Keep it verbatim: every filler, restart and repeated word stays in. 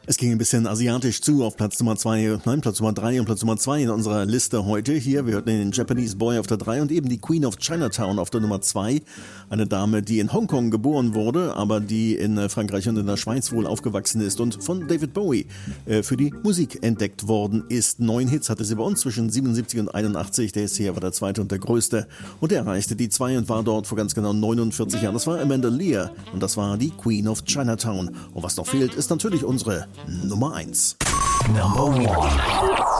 Es ging ein bisschen asiatisch zu auf Platz Nummer zwei, nein, Platz Nummer drei und Platz Nummer zwei in unserer Liste heute. Hier, wir hörten den Japanese Boy auf der drei und eben die Queen of Chinatown auf der Nummer zwei. Eine Dame, die in Hongkong geboren wurde, aber die in Frankreich und in der Schweiz wohl aufgewachsen ist und von David Bowie äh, für die Musik entdeckt worden ist. Neun Hits hatte sie bei uns zwischen siebenundsiebzig und einundachtzig. Der ist hier war der zweite und der größte. Und er erreichte die zwei und war dort vor ganz genau neunundvierzig Jahren. Das war Amanda Lear und das war die Queen of Chinatown. Und was noch fehlt, ist natürlich unsere Nummer eins. Number one.